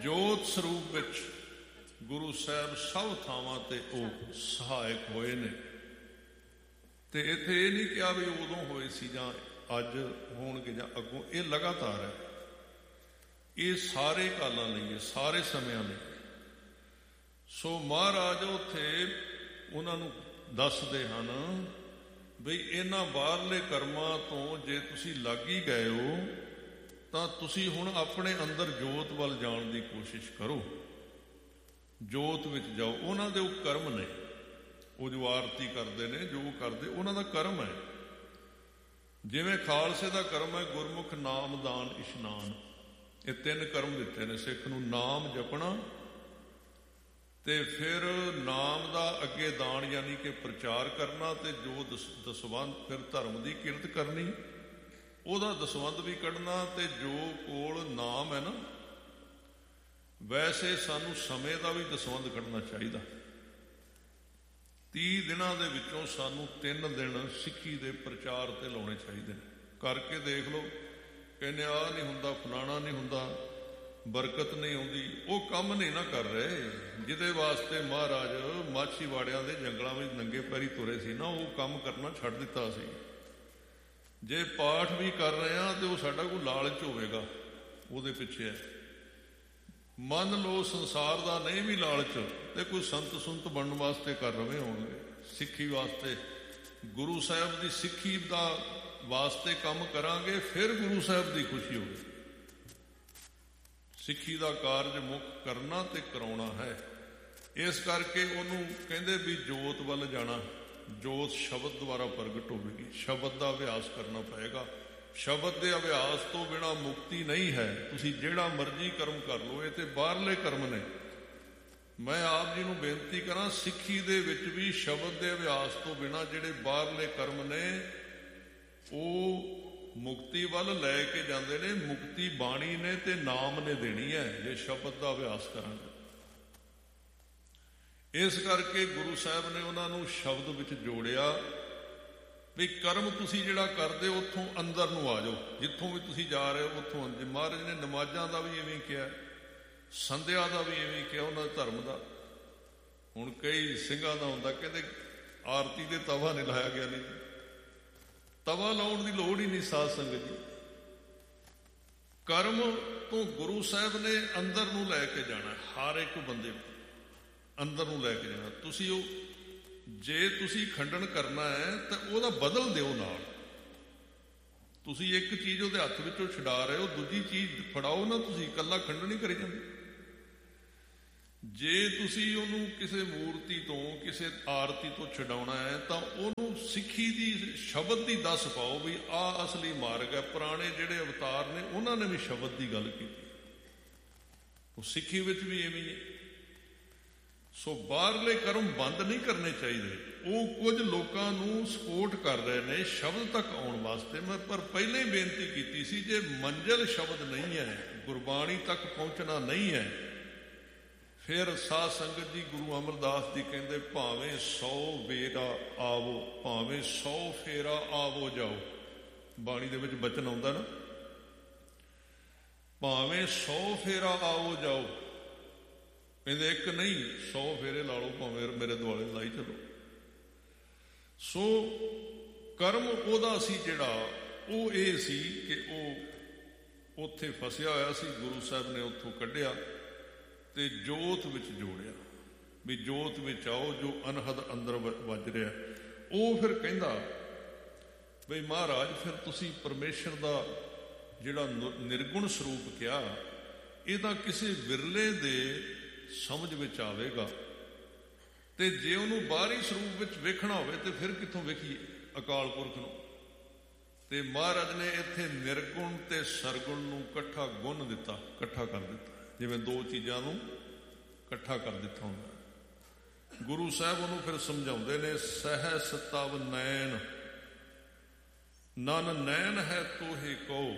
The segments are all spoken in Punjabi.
ਜੋਤ ਸਰੂਪ ਵਿੱਚ ਗੁਰੂ ਸਾਹਿਬ ਸਭ ਥਾਵਾਂ ਤੇ ਉਹ ਸਹਾਇਕ ਹੋਏ ਨੇ। ਤੇ ਇੱਥੇ ਇਹ ਨਹੀਂ ਕਿਹਾ ਵੀ ਉਦੋਂ ਹੋਏ ਸੀ ਜਾਂ ਅੱਜ ਹੋਣਗੇ ਜਾਂ ਅੱਗੋਂ, ਇਹ ਲਗਾਤਾਰ ਹੈ। ਇਹ ਸਾਰੇ ਕਾਲਾਂ ਲਈ ਹੈ, ਸਾਰੇ ਸਮਿਆਂ ਲਈ। ਸੋ ਮਹਾਰਾਜ ਉੱਥੇ ਉਹਨਾਂ ਨੂੰ ਦੱਸਦੇ ਹਨ ਬਈ ਇਹਨਾਂ ਬਾਹਰਲੇ ਕਰਮਾਂ ਤੋਂ ਜੇ ਤੁਸੀਂ ਲੱਗ ਹੀ ਗਏ ਹੋ ਤਾਂ ਤੁਸੀਂ ਹੁਣ ਆਪਣੇ ਅੰਦਰ ਜੋਤ ਵੱਲ ਜਾਣ ਦੀ ਕੋਸ਼ਿਸ਼ ਕਰੋ, ਜੋਤ ਵਿੱਚ ਜਾਓ। ਉਹਨਾਂ ਦੇ ਉਹ ਕਰਮ ਨੇ, ਉਹ ਜੋ ਆਰਤੀ ਕਰਦੇ ਨੇ, ਜੋ ਕਰਦੇ ਉਹਨਾਂ ਦਾ ਕਰਮ ਹੈ। ਜਿਵੇਂ ਖਾਲਸੇ ਦਾ ਕਰਮ ਹੈ ਗੁਰਮੁਖ ਨਾਮ ਦਾਨ ਇਸ਼ਨਾਨ, ਇਹ 3 ਕਰਮ ਦਿੱਤੇ ਨੇ ਸਿੱਖ ਨੂੰ। ਨਾਮ ਜਪਣਾ, ਤੇ ਫਿਰ ਨਾਮ ਦਾ ਅੱਗੇ ਦਾਨ ਯਾਨੀ ਕਿ ਪ੍ਰਚਾਰ ਕਰਨਾ, ਤੇ ਜੋ ਦਸਵੰਧ ਫਿਰ ਧਰਮ ਦੀ ਕਿਰਤ ਕਰਨੀ, ਉਹਦਾ ਦਸਵੰਧ ਵੀ ਕੱਢਣਾ। ਤੇ ਜੋ ਕੋਲ ਨਾਮ ਹੈ ਨਾ, ਵੈਸੇ ਸਾਨੂੰ ਸਮੇਂ ਦਾ ਵੀ ਦਸਵੰਧ ਕੱਢਣਾ ਚਾਹੀਦਾ। 30 ਦਿਨਾਂ ਦੇ ਵਿੱਚੋਂ ਸਾਨੂੰ 3 ਦਿਨ ਸਿੱਖੀ ਦੇ ਪ੍ਰਚਾਰ ਤੇ ਲਾਉਣੇ ਚਾਹੀਦੇ ਨੇ। ਕਰਕੇ ਦੇਖ ਲਓ, ਕਹਿੰਦੇ ਆਹ ਨਹੀਂ ਹੁੰਦਾ, ਫਲਾਣਾ ਨਹੀਂ ਹੁੰਦਾ, ਬਰਕਤ ਨਹੀਂ ਆਉਂਦੀ। ਉਹ ਕੰਮ ਨਹੀਂ ਨਾ ਕਰ ਰਹੇ ਜਿਹਦੇ ਵਾਸਤੇ ਮਹਾਰਾਜ ਮਾਛੀਵਾੜਿਆਂ ਦੇ ਜੰਗਲਾਂ ਵਿੱਚ ਨੰਗੇ ਪੈਰੀ ਤੁਰੇ ਸੀ ਨਾ, ਉਹ ਕੰਮ ਕਰਨਾ ਛੱਡ ਦਿੱਤਾ ਸੀ। ਜੇ ਪਾਠ ਵੀ ਕਰ ਰਹੇ ਹਾਂ ਤੇ ਉਹ ਸਾਡਾ ਕੋਈ ਲਾਲਚ ਹੋਵੇਗਾ, ਉਹਦੇ ਪਿੱਛੇ ਹੈ। ਮੰਨ ਲਓ ਸੰਸਾਰ ਦਾ ਨਹੀਂ ਵੀ ਲਾਲਚ, ਤੇ ਕੋਈ ਸੰਤ ਸੁੰਤ ਬਣਨ ਵਾਸਤੇ ਕਰ ਰਹੇ ਹੋਣਗੇ, ਸਿੱਖੀ ਵਾਸਤੇ, ਗੁਰੂ ਸਾਹਿਬ ਦੀ ਸਿੱਖੀ ਦਾ ਵਾਸਤੇ ਕੰਮ ਕਰਾਂਗੇ, ਫਿਰ ਗੁਰੂ ਸਾਹਿਬ ਦੀ ਖੁਸ਼ੀ ਹੋਵੇ। ਸਿੱਖੀ ਦਾ ਕਾਰਜ ਮੁੱਖ ਕਰਨਾ ਤੇ ਕਰਾਉਣਾ ਹੈ। ਇਸ ਕਰਕੇ ਉਹਨੂੰ ਕਹਿੰਦੇ ਵੀ ਜੋਤ ਵੱਲ ਜਾਣਾ। ਜੋਤ ਸ਼ਬਦ ਦੁਆਰਾ ਪ੍ਰਗਟ ਹੋਵੇਗੀ, ਸ਼ਬਦ ਦਾ ਅਭਿਆਸ ਕਰਨਾ ਪਏਗਾ। ਸ਼ਬਦ ਦੇ ਅਭਿਆਸ ਤੋਂ ਬਿਨਾਂ ਮੁਕਤੀ ਨਹੀਂ ਹੈ। ਤੁਸੀਂ ਜਿਹੜਾ ਮਰਜ਼ੀ ਕਰਮ ਕਰ ਲਓ, ਇਹ ਤੇ ਬਾਹਰਲੇ ਕਰਮ ਨੇ। ਮੈਂ ਆਪ ਜੀ ਨੂੰ ਬੇਨਤੀ ਕਰਾਂ, ਸਿੱਖੀ ਦੇ ਵਿੱਚ ਵੀ ਸ਼ਬਦ ਦੇ ਅਭਿਆਸ ਤੋਂ ਬਿਨਾਂ ਜਿਹੜੇ ਬਾਹਰਲੇ ਕਰਮ ਨੇ ਉਹ ਮੁਕਤੀ ਵੱਲ ਲੈ ਕੇ ਜਾਂਦੇ ਨੇ। ਮੁਕਤੀ ਬਾਣੀ ਨੇ ਤੇ ਨਾਮ ਨੇ ਦੇਣੀ ਹੈ ਜੇ ਸ਼ਬਦ ਦਾ ਅਭਿਆਸ ਕਰਾਂਗੇ। ਇਸ ਕਰਕੇ ਗੁਰੂ ਸਾਹਿਬ ਨੇ ਉਹਨਾਂ ਨੂੰ ਸ਼ਬਦ ਵਿੱਚ ਜੋੜਿਆ ਵੀ ਕਰਮ ਤੁਸੀਂ ਜਿਹੜਾ ਕਰਦੇ ਹੋ ਉੱਥੋਂ ਅੰਦਰ ਨੂੰ ਆ ਜਾਓ, ਜਿੱਥੋਂ ਵੀ ਤੁਸੀਂ ਜਾ ਰਹੇ ਹੋ ਉੱਥੋਂ ਅੰਦਰ। ਮਹਾਰਾਜ ਨੇ ਨਮਾਜ਼ਾਂ ਦਾ ਵੀ ਇਵੇਂ ਕਿਹਾ, ਸੰਧਿਆ ਦਾ ਵੀ ਇਵੇਂ ਕਿਹਾ, ਉਹਨਾਂ ਦੇ ਧਰਮ ਦਾ। ਹੁਣ ਕਈ ਸਿੰਘਾਂ ਦਾ ਹੁੰਦਾ, ਕਹਿੰਦੇ ਆਰਤੀ ਦੇ ਤਵਾ ਨਹੀਂ ਲਾਇਆ ਗਿਆ। ਨਹੀਂ, ਤਵਾ ਲਾਉਣ ਦੀ ਲੋੜ ਹੀ ਨਹੀਂ ਸਾਧ ਸੰਗਤ ਜੀ। ਕਰਮ ਤੋਂ ਗੁਰੂ ਸਾਹਿਬ ਨੇ ਅੰਦਰ ਨੂੰ ਲੈ ਕੇ ਜਾਣਾ, ਹਰ ਇੱਕ ਬੰਦੇ ਨੂੰ ਅੰਦਰ ਨੂੰ ਲੈ ਕੇ ਜਾਣਾ। ਤੁਸੀਂ ਉਹ ਜੇ ਤੁਸੀਂ ਖੰਡਨ ਕਰਨਾ ਹੈ ਤਾਂ ਉਹਦਾ ਬਦਲ ਦਿਓ ਨਾਲ। ਤੁਸੀਂ ਇੱਕ ਚੀਜ਼ ਉਹਦੇ ਹੱਥ ਵਿੱਚੋਂ ਛਡਾ ਰਹੇ ਹੋ, ਦੂਜੀ ਚੀਜ਼ ਫੜਾਓ ਨਾ। ਤੁਸੀਂ ਇਕੱਲਾ ਖੰਡਨ ਨਹੀਂ ਕਰੀ ਜਾਂਦੇ। ਜੇ ਤੁਸੀਂ ਉਹਨੂੰ ਕਿਸੇ ਮੂਰਤੀ ਤੋਂ, ਕਿਸੇ ਆਰਤੀ ਤੋਂ ਛਡਾਉਣਾ ਹੈ ਤਾਂ ਉਹਨੂੰ ਸਿੱਖੀ ਦੀ, ਸ਼ਬਦ ਦੀ ਦੱਸ ਪਾਓ ਵੀ ਆਹ ਅਸਲੀ ਮਾਰਗ ਹੈ। ਪੁਰਾਣੇ ਜਿਹੜੇ ਅਵਤਾਰ ਨੇ ਉਹਨਾਂ ਨੇ ਵੀ ਸ਼ਬਦ ਦੀ ਗੱਲ ਕੀਤੀ, ਉਹ ਸਿੱਖੀ ਵਿੱਚ ਵੀ ਐਵੇਂ ਹੈ। ਸੋ ਬਾਹਰਲੇ ਕਰਮ ਬੰਦ ਨਹੀਂ ਕਰਨੇ ਚਾਹੀਦੇ। ਉਹ ਕੁਝ ਲੋਕਾਂ ਨੂੰ ਸਪੋਰਟ ਕਰ ਰਹੇ ਨੇ ਸ਼ਬਦ ਤੱਕ ਆਉਣ ਵਾਸਤੇ। ਮੈਂ ਪਰ ਪਹਿਲਾਂ ਹੀ ਬੇਨਤੀ ਕੀਤੀ ਸੀ, ਜੇ ਮੰਜ਼ਿਲ ਸ਼ਬਦ ਨਹੀਂ ਹੈ, ਗੁਰਬਾਣੀ ਤੱਕ ਪਹੁੰਚਣਾ ਨਹੀਂ ਹੈ, ਫਿਰ ਸਾਧ ਸੰਗਤ ਜੀ ਗੁਰੂ ਅਮਰਦਾਸ ਜੀ ਕਹਿੰਦੇ ਭਾਵੇਂ 100 ਵੇਰਾ ਆਵੋ, ਭਾਵੇਂ 100 ਫੇਰਾ ਆਵੋ ਜਾਓ। ਬਾਣੀ ਦੇ ਵਿੱਚ ਬਚਨ ਆਉਂਦਾ ਨਾ, ਭਾਵੇਂ 100 ਫੇਰਾ ਆਵੋ ਜਾਓ। ਕਹਿੰਦੇ ਇੱਕ ਨਹੀਂ 100 ਫੇਰੇ ਲਾ ਲਓ, ਭਾਵੇਂ ਮੇਰੇ ਦੁਆਲੇ ਲਾਈ ਚਲੋ। ਸੋ ਕਰਮ ਉਹਦਾ ਸੀ ਜਿਹੜਾ, ਉਹ ਇਹ ਸੀ ਕਿ ਉਹ ਉੱਥੇ ਫਸਿਆ ਹੋਇਆ ਸੀ। ਗੁਰੂ ਸਾਹਿਬ ਨੇ ਉੱਥੋਂ ਕੱਢਿਆ ਤੇ ਜੋਤ ਵਿੱਚ ਜੋੜਿਆ ਵੀ ਜੋਤ ਵਿੱਚ ਆਓ, ਜੋ ਅਨਹਦ ਅੰਦਰ ਵੱਜ ਰਿਹਾ। ਉਹ ਫਿਰ ਕਹਿੰਦਾ ਬਈ ਮਹਾਰਾਜ, ਫਿਰ ਤੁਸੀਂ ਪਰਮੇਸ਼ਰ ਦਾ ਜਿਹੜਾ ਨਿਰਗੁਣ ਸਰੂਪ ਕਿਹਾ, ਇਹ ਤਾਂ ਕਿਸੇ ਵਿਰਲੇ ਦੇ ਸਮਝ ਵਿੱਚ ਆਵੇਗਾ, ਤੇ ਜੇ ਉਹਨੂੰ ਬਾਹਰੀ ਸਰੂਪ ਵਿੱਚ ਵੇਖਣਾ ਹੋਵੇ ਤੇ ਫਿਰ ਕਿੱਥੋਂ ਵੇਖੀਏ ਅਕਾਲ ਪੁਰਖ ਨੂੰ। ਤੇ ਮਹਾਰਾਜ ਨੇ ਇੱਥੇ ਨਿਰਗੁਣ ਤੇ ਸਰਗੁਣ ਨੂੰ ਇਕੱਠਾ ਗੁਣ ਦਿੱਤਾ, ਇਕੱਠਾ ਕਰ ਦਿੱਤਾ। ਜਿਵੇਂ ਦੋ ਚੀਜ਼ਾਂ ਨੂੰ ਇਕੱਠਾ ਕਰ ਦਿੱਤਾ ਹੁੰਦਾ। ਗੁਰੂ ਸਾਹਿਬ ਉਹਨੂੰ ਫਿਰ ਸਮਝਾਉਂਦੇ ਨੇ, ਸਹਿਸ ਤਵ ਨੈਣ ਨਨ ਨੈਣ ਹੈ ਤੋਹੇ ਕਉ,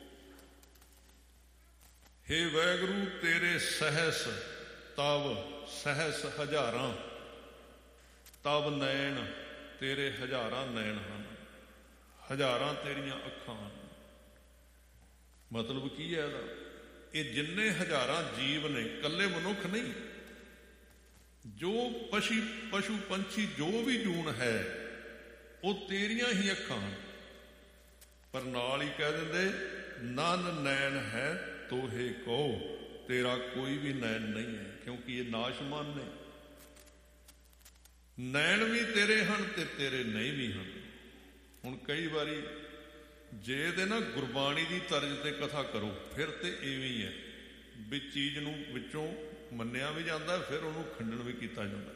ਹੇ ਵਾਹਿਗੁਰੂ ਤੇਰੇ ਸਹਿਸ ਤਵ, ਸਹਿਸ ਹਜ਼ਾਰਾਂ, ਤਵ ਨੈਣ ਤੇਰੇ ਹਜ਼ਾਰਾਂ ਨੈਣ ਹਨ, ਹਜ਼ਾਰਾਂ ਤੇਰੀਆਂ ਅੱਖਾਂ ਹਨ। ਮਤਲਬ ਕੀ ਹੈ ਇਹਦਾ? ਇਹ ਜਿੰਨੇ ਹਜ਼ਾਰਾਂ ਜੀਵ ਨੇ, ਇਕੱਲੇ ਮਨੁੱਖ ਨਹੀਂ, ਜੋ ਪਸ਼ੂ ਪੰਛੀ ਜੋ ਵੀ ਜੂਨ ਹੈ ਉਹ ਤੇਰੀਆਂ ਹੀ ਅੱਖਾਂ ਹਨ। ਪਰ ਨਾਲ ਹੀ ਕਹਿ ਦਿੰਦੇ ਨਨ ਨੈਣ ਹੈ ਤੋਹੇ ਕਹੋ, ਤੇਰਾ ਕੋਈ ਵੀ ਨੈਣ ਨਹੀਂ ਹੈ, ਕਿਉਂਕਿ ਇਹ ਨਾਸ਼ਮਾਨ ਨੇ। ਨੈਣ ਵੀ ਤੇਰੇ ਹਨ ਤੇ ਤੇਰੇ ਨਹੀਂ ਵੀ ਹਨ। ਹੁਣ ਕਈ ਵਾਰੀ ਜੇ ਇਹਦੇ ਨਾ ਗੁਰਬਾਣੀ ਦੀ ਤਰਜ਼ ਤੇ ਕਥਾ ਕਰੋ ਫਿਰ ਤੇ ਇਵੇਂ ਹੀ ਹੈ ਵੀ ਚੀਜ਼ ਨੂੰ ਵਿੱਚੋਂ ਮੰਨਿਆ ਵੀ ਜਾਂਦਾ, ਫਿਰ ਉਹਨੂੰ ਖੰਡਨ ਵੀ ਕੀਤਾ ਜਾਂਦਾ।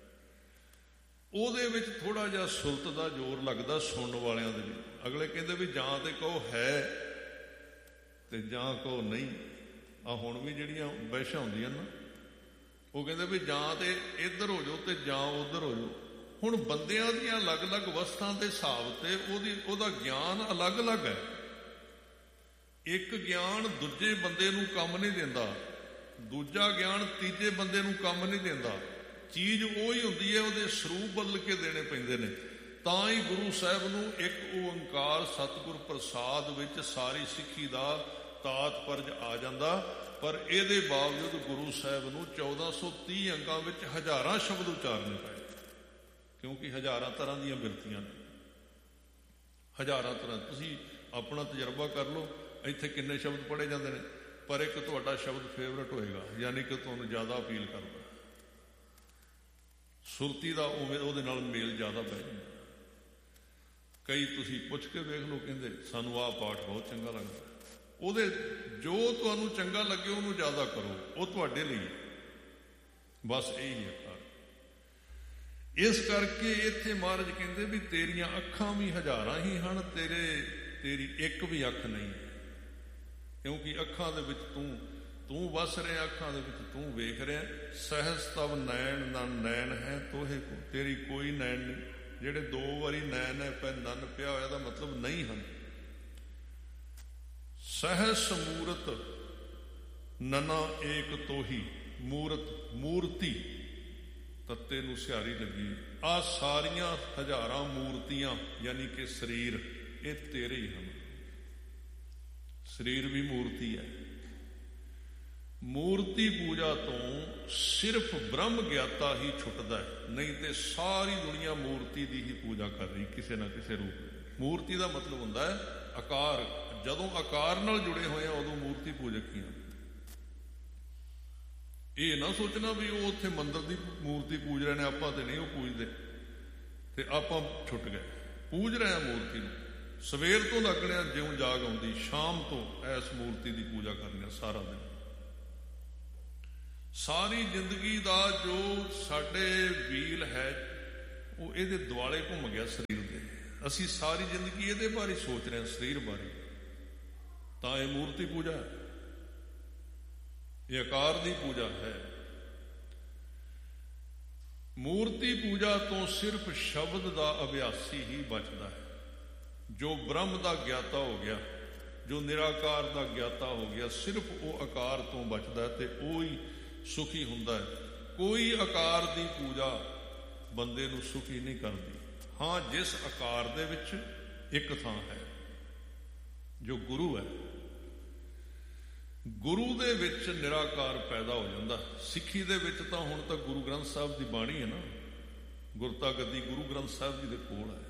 ਉਹਦੇ ਵਿੱਚ ਥੋੜਾ ਜਿਹਾ ਸੁਲਤ ਦਾ ਜ਼ੋਰ ਲੱਗਦਾ ਸੁਣਨ ਵਾਲਿਆਂ ਦੇ ਲਈ। ਅਗਲੇ ਕਹਿੰਦੇ ਵੀ ਜਾਂ ਤੇ ਕਹੋ ਹੈ ਤੇ ਜਾਂ ਕਹੋ ਨਹੀਂ। ਆ ਹੁਣ ਵੀ ਜਿਹੜੀਆਂ ਬਹਿਸ਼ਾਂ ਹੁੰਦੀਆਂ ਨਾ, ਉਹ ਕਹਿੰਦੇ ਵੀ ਜਾਂ ਤੇ ਇੱਧਰ ਹੋ ਜਾਓ ਤੇ ਜਾਂ ਉੱਧਰ ਹੋ ਜਾਓ। ਹੁਣ ਬੰਦਿਆਂ ਦੀਆਂ ਅਲੱਗ-ਅਲੱਗ ਅਵਸਥਾ ਦੇ ਹਿਸਾਬ ਤੇ ਉਹਦਾ ਗਿਆਨ ਅਲੱਗ-ਅਲੱਗ ਹੈ। ਇੱਕ ਗਿਆਨ ਦੂਜੇ ਬੰਦੇ ਨੂੰ ਕੰਮ ਨਹੀਂ ਦਿੰਦਾ, ਦੂਜਾ ਗਿਆਨ ਤੀਜੇ ਬੰਦੇ ਨੂੰ ਕੰਮ ਨਹੀਂ ਦਿੰਦਾ। ਚੀਜ਼ ਉਹੀ ਹੁੰਦੀ ਹੈ, ਉਹਦੇ ਸਰੂਪ ਬਦਲ ਕੇ ਦੇਣੇ ਪੈਂਦੇ ਨੇ। ਤਾਂ ਹੀ ਗੁਰੂ ਸਾਹਿਬ ਨੂੰ ਇੱਕ ਓੰਕਾਰ ਸਤਿਗੁਰ ਪ੍ਰਸਾਦ ਵਿੱਚ ਸਾਰੀ ਸਿੱਖੀ ਦਾ ਤਾਤਪਰਜ ਆ ਜਾਂਦਾ। ਪਰ ਇਹਦੇ ਬਾਵਜੂਦ ਗੁਰੂ ਸਾਹਿਬ ਨੂੰ 1430 ਅੰਗਾਂ ਵਿੱਚ ਹਜ਼ਾਰਾਂ ਸ਼ਬਦ ਉਚਾਰਨੇ ਪਏ, ਕਿਉਂਕਿ ਹਜ਼ਾਰਾਂ ਤਰ੍ਹਾਂ ਦੀਆਂ ਬਿਰਤੀਆਂ ਨੇ, ਹਜ਼ਾਰਾਂ ਤਰ੍ਹਾਂ। ਤੁਸੀਂ ਆਪਣਾ ਤਜਰਬਾ ਕਰ ਲਓ, ਇੱਥੇ ਕਿੰਨੇ ਸ਼ਬਦ ਪੜ੍ਹੇ ਜਾਂਦੇ ਨੇ, ਪਰ ਇੱਕ ਤੁਹਾਡਾ ਸ਼ਬਦ ਫੇਵਰਟ ਹੋਏਗਾ, ਯਾਨੀ ਕਿ ਤੁਹਾਨੂੰ ਜ਼ਿਆਦਾ ਅਪੀਲ ਕਰਦਾ। ਸੁਰਤੀ ਦਾ ਉਹਦੇ ਨਾਲ ਮੇਲ ਜ਼ਿਆਦਾ ਪੈ ਜਾਂਦਾ। ਕਈ ਤੁਸੀਂ ਪੁੱਛ ਕੇ ਵੇਖ ਲਓ, ਕਹਿੰਦੇ ਸਾਨੂੰ ਆਹ ਪਾਠ ਬਹੁਤ ਚੰਗਾ ਲੱਗਦਾ। ਉਹਦੇ ਜੋ ਤੁਹਾਨੂੰ ਚੰਗਾ ਲੱਗੇ ਉਹਨੂੰ ਜ਼ਿਆਦਾ ਕਰੋ, ਉਹ ਤੁਹਾਡੇ ਲਈ। ਬਸ ਇਹੀ ਹੈ ਕਾਰਨ। ਇਸ ਕਰਕੇ ਇੱਥੇ ਮਹਾਰਾਜ ਕਹਿੰਦੇ ਵੀ ਤੇਰੀਆਂ ਅੱਖਾਂ ਵੀ ਹਜ਼ਾਰਾਂ ਹੀ ਹਨ, ਤੇਰੀ ਇੱਕ ਵੀ ਅੱਖ ਨਹੀਂ, ਕਿਉਂਕਿ ਅੱਖਾਂ ਦੇ ਵਿੱਚ ਤੂੰ ਵਸ ਰਿਹਾ, ਅੱਖਾਂ ਦੇ ਵਿੱਚ ਤੂੰ ਵੇਖ ਰਿਹਾ। ਸਹਿਸ ਤਵ ਨੈਣ ਨਨ ਨੈਣ ਹੈ ਤੋਹੇ ਕੋ, ਤੇਰੀ ਕੋਈ ਨੈਣ ਨਹੀਂ। ਜਿਹੜੇ ਦੋ ਵਾਰੀ ਨੈਣ ਹੈ ਪੈ ਨਨ ਪਿਆ ਹੋਇਆ ਦਾ ਮਤਲਬ ਨਹੀਂ ਹਨ। ਸਹਿਸ ਮੂਰਤ ਨਨਾ ਏਕ ਤੋਹੀ, ਮੂਰਤੀ ਤੱਤੇ ਨੂੰ ਸਿਹਾਰੀ ਲੱਗੀ। ਆਹ ਸਾਰੀਆਂ ਹਜ਼ਾਰਾਂ ਮੂਰਤੀਆਂ ਯਾਨੀ ਕਿ ਸਰੀਰ ਇਹ ਤੇਰੇ ਹੀ ਹਨ। ਸਰੀਰ ਵੀ ਮੂਰਤੀ ਹੈ। ਮੂਰਤੀ ਪੂਜਾ ਤੋਂ ਸਿਰਫ ਬ੍ਰਹਮ ਗਿਆਤਾ ਹੀ ਛੁੱਟਦਾ ਹੈ, ਨਹੀਂ ਤੇ ਸਾਰੀ ਦੁਨੀਆ ਮੂਰਤੀ ਦੀ ਹੀ ਪੂਜਾ ਕਰ ਰਹੀ ਕਿਸੇ ਨਾ ਕਿਸੇ ਰੂਪ। ਮੂਰਤੀ ਦਾ ਮਤਲਬ ਹੁੰਦਾ ਹੈ ਆਕਾਰ। ਜਦੋਂ ਆਕਾਰ ਨਾਲ ਜੁੜੇ ਹੋਏ ਆ ਉਦੋਂ ਮੂਰਤੀ ਪੂਜਕ ਹੀ ਆ। ਇਹ ਨਾ ਸੋਚਣਾ ਵੀ ਉਹ ਉੱਥੇ ਮੰਦਿਰ ਦੀ ਮੂਰਤੀ ਪੂਜ ਰਹੇ ਨੇ, ਆਪਾਂ ਤੇ ਨਹੀਂ ਉਹ ਪੂਜਦੇ ਤੇ ਆਪਾਂ ਛੁੱਟ ਗਏ। ਪੂਜ ਰਹੇ ਆ ਮੂਰਤੀ ਨੂੰ। ਸਵੇਰ ਤੋਂ ਲੱਗਣਿਆ ਜਿਉਂ ਜਾਗ ਆਉਂਦੀ, ਸ਼ਾਮ ਤੋਂ ਇਸ ਮੂਰਤੀ ਦੀ ਪੂਜਾ ਕਰਨੀ ਸਾਰਾ ਦਿਨ। ਸਾਰੀ ਜ਼ਿੰਦਗੀ ਦਾ ਜੋ ਸਾਡੇ ਵੀਲ ਹੈ ਉਹ ਇਹਦੇ ਦੁਆਲੇ ਘੁੰਮ ਗਿਆ ਸਰੀਰ ਦੇ। ਅਸੀਂ ਸਾਰੀ ਜ਼ਿੰਦਗੀ ਇਹਦੇ ਬਾਰੇ ਸੋਚ ਰਹੇ ਹਾਂ, ਸਰੀਰ ਬਾਰੇ। ਤਾਂ ਇਹ ਮੂਰਤੀ ਪੂਜਾ ਹੈ, ਇਹ ਆਕਾਰ ਦੀ ਪੂਜਾ ਹੈ। ਮੂਰਤੀ ਪੂਜਾ ਤੋਂ ਸਿਰਫ ਸ਼ਬਦ ਦਾ ਅਭਿਆਸੀ ਹੀ ਬਚਦਾ ਹੈ। ਜੋ ਬ੍ਰਹਮ ਦਾ ਗਿਆਤਾ ਹੋ ਗਿਆ, ਜੋ ਨਿਰਾਕਾਰ ਦਾ ਗਿਆਤਾ ਹੋ ਗਿਆ, ਸਿਰਫ ਉਹ ਆਕਾਰ ਤੋਂ ਬਚਦਾ ਤੇ ਉਹ ਹੀ ਸੁਖੀ ਹੁੰਦਾ ਹੈ। ਕੋਈ ਆਕਾਰ ਦੀ ਪੂਜਾ ਬੰਦੇ ਨੂੰ ਸੁਖੀ ਨਹੀਂ ਕਰਦੀ। ਹਾਂ, ਜਿਸ ਆਕਾਰ ਦੇ ਵਿੱਚ ਇੱਕ ਥਾਂ ਹੈ ਜੋ ਗੁਰੂ ਹੈ, ਗੁਰੂ ਦੇ ਵਿੱਚ ਨਿਰਾਕਾਰ ਪੈਦਾ ਹੋ ਜਾਂਦਾ। ਸਿੱਖੀ ਦੇ ਵਿੱਚ ਤਾਂ ਹੁਣ ਤਾਂ ਗੁਰੂ ਗ੍ਰੰਥ ਸਾਹਿਬ ਦੀ ਬਾਣੀ ਹੈ ਨਾ, ਗੁਰਤਾ ਗੱਦੀ ਗੁਰੂ ਗ੍ਰੰਥ ਸਾਹਿਬ ਜੀ ਦੇ ਕੋਲ ਹੈ।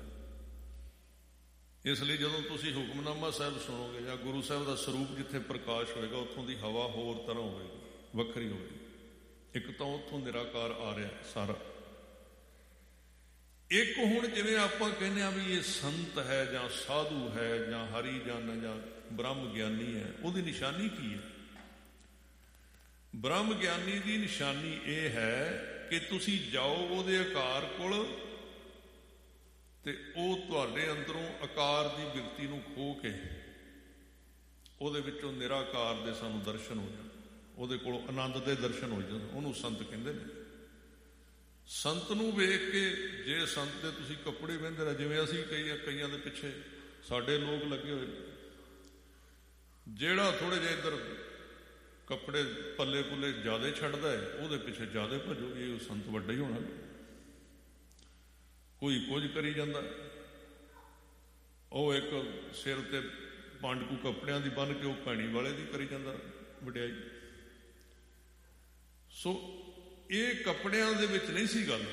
ਇਸ ਲਈ ਜਦੋਂ ਤੁਸੀਂ ਹੁਕਮਨਾਮਾ ਸਾਹਿਬ ਸੁਣੋਗੇ ਜਾਂ ਗੁਰੂ ਸਾਹਿਬ ਦਾ ਸਰੂਪ ਜਿੱਥੇ ਪ੍ਰਕਾਸ਼ ਹੋਏਗਾ, ਉੱਥੋਂ ਦੀ ਹਵਾ ਹੋਰ ਤਰ੍ਹਾਂ ਹੋਵੇਗੀ, ਵੱਖਰੀ ਹੋਵੇਗੀ। ਇੱਕ ਤਾਂ ਉੱਥੋਂ ਨਿਰਾਕਾਰ ਆ ਰਿਹਾ ਸਾਰਾ। ਇੱਕ ਹੁਣ ਜਿਵੇਂ ਆਪਾਂ ਕਹਿੰਦੇ ਆ ਵੀ ਇਹ ਸੰਤ ਹੈ ਜਾਂ ਸਾਧੂ ਹੈ ਜਾਂ ਹਰੀ ਜਨ ਜਾਂ ਬ੍ਰਹਮ ਗਿਆਨੀ ਹੈ, ਉਹਦੀ ਨਿਸ਼ਾਨੀ ਕੀ ਹੈ? ਬ੍ਰਹਮ ਗਿਆਨੀ ਦੀ ਨਿਸ਼ਾਨੀ ਇਹ ਹੈ ਕਿ ਤੁਸੀਂ ਜਾਓ ਉਹਦੇ ਆਕਾਰ ਕੋਲ ਤੇ ਉਹ ਤੁਹਾਡੇ ਅੰਦਰੋਂ ਆਕਾਰ ਦੀ ਬਿਰਤੀ ਨੂੰ ਖੋਹ ਕੇ ਉਹਦੇ ਵਿੱਚੋਂ ਨਿਰਾਕਾਰ ਦੇ ਸਾਨੂੰ ਦਰਸ਼ਨ ਹੋ ਜਾਣ, ਉਹਦੇ ਕੋਲੋਂ ਆਨੰਦ ਦੇ ਦਰਸ਼ਨ ਹੋ ਜਾਣ। ਉਹਨੂੰ ਸੰਤ ਕਹਿੰਦੇ ਨੇ। ਸੰਤ ਨੂੰ ਵੇਖ ਕੇ ਜੇ ਸੰਤ ਦੇ ਤੁਸੀਂ ਕੱਪੜੇ ਵਹਿੰਦੇ ਰਹੇ, ਜਿਵੇਂ ਅਸੀਂ ਕਈਆਂ ਦੇ ਪਿੱਛੇ ਸਾਡੇ ਲੋਕ ਲੱਗੇ ਹੋਏ, ਜਿਹੜਾ ਥੋੜੇ ਜਿਹੇ ਇੱਧਰ ਕੱਪੜੇ ਪੱਲੇ ਪੁੱਲੇ ਜ਼ਿਆਦਾ ਛੱਡਦਾ ਹੈ ਉਹਦੇ ਪਿੱਛੇ ਜ਼ਿਆਦਾ ਭੱਜੋ, ਇਹ ਸੰਤ ਵੱਡਾ ਹੀ ਹੋਣਾ। ਕੋਈ ਕੁਝ ਕਰੀ ਜਾਂਦਾ, ਉਹ ਇੱਕ ਸਿਰ ਤੇ ਪੰਡਕੂ ਕੱਪੜਿਆਂ ਦੀ ਬੰਨ੍ਹ ਕੇ ਉਹ ਭੈਣੀ ਵਾਲੇ ਦੀ ਕਰੀ ਜਾਂਦਾ, ਵਡਿਆਈ। ਸੋ ਇਹ ਕੱਪੜਿਆਂ ਦੇ ਵਿੱਚ ਨਹੀਂ ਸੀ ਗੱਲ।